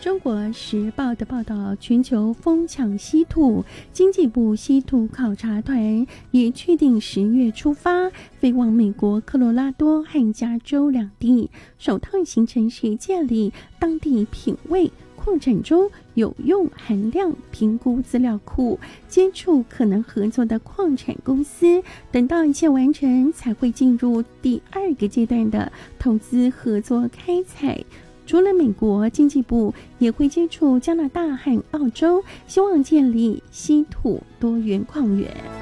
中国时报的报道，全球疯抢稀土，经济部稀土考察团也确定10月出发，飞往美国科罗拉多和加州两地，首趟行程是建立当地品味矿产中有用含量评估资料库，接触可能合作的矿产公司，等到一切完成，才会进入第2个阶段的投资合作开采。除了美国，经济部也会接触加拿大和澳洲，希望建立稀土多元矿源。